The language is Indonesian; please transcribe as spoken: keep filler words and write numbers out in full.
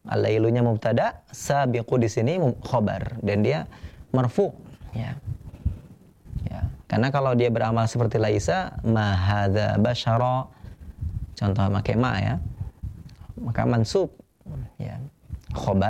Al-lailunya mubtada, sabiqu di sini khobar dan dia marfu, ya. Ya, karena kalau dia beramal seperti laisa, ma hadza basyara, contoh pakai ma ya, maka mansub, ya, khobar